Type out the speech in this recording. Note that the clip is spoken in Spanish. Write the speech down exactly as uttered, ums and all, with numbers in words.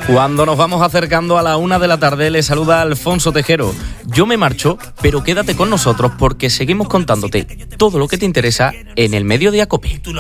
Cuando nos vamos acercando a la una de la tarde, le saluda Alfonso Tejero. Yo me marcho, pero quédate con nosotros porque seguimos contándote todo lo que te interesa en el Mediodía COPE.